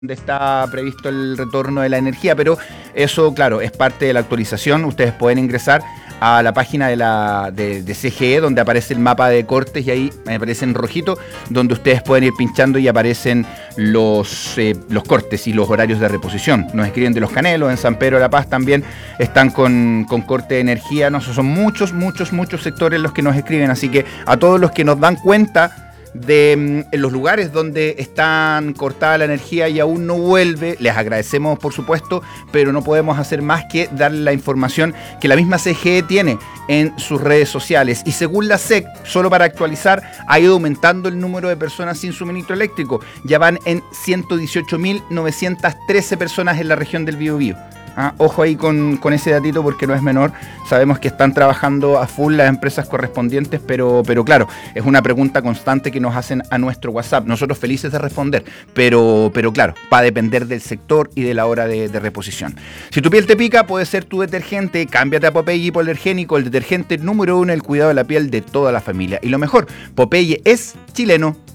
donde está previsto el retorno de la energía, pero eso, claro, es parte de la actualización. Ustedes pueden ingresar a la página de CGE, donde aparece el mapa de cortes y ahí aparece en rojito, donde ustedes pueden ir pinchando y aparecen los cortes y los horarios de reposición. Nos escriben de Los Canelos, en San Pedro de la Paz también están con corte de energía. No, son muchos sectores los que nos escriben, así que a todos los que nos dan cuenta en los lugares donde están cortada la energía y aún no vuelve, les agradecemos por supuesto, pero no podemos hacer más que darle la información que la misma CGE tiene en sus redes sociales. Y según la SEC, solo para actualizar, ha ido aumentando el número de personas sin suministro eléctrico. Ya van en 118.913 personas en la región del Biobío. Ojo ahí con ese datito porque no es menor. Sabemos que están trabajando a full las empresas correspondientes, pero claro, es una pregunta constante que nos hacen a nuestro WhatsApp. Nosotros felices de responder, pero claro, va a depender del sector y de la hora de reposición. Si tu piel te pica, puede ser tu detergente. Cámbiate a Popeye Hipoalergénico, el detergente número 1, el cuidado de la piel de toda la familia. Y lo mejor, Popeye es chileno.